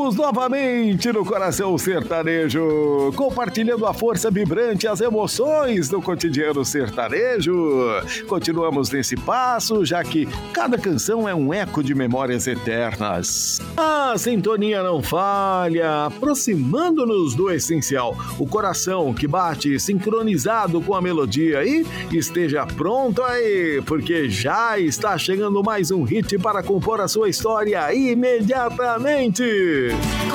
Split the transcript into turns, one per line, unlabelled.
Estamos novamente no Coração Sertanejo, compartilhando a força vibrante e as emoções do cotidiano sertanejo. Continuamos nesse passo, já que cada canção é um eco de memórias eternas. A sintonia não falha, aproximando-nos do essencial, o coração que bate sincronizado com a melodia. E esteja pronto aí, porque já está chegando mais um hit para compor a sua história imediatamente.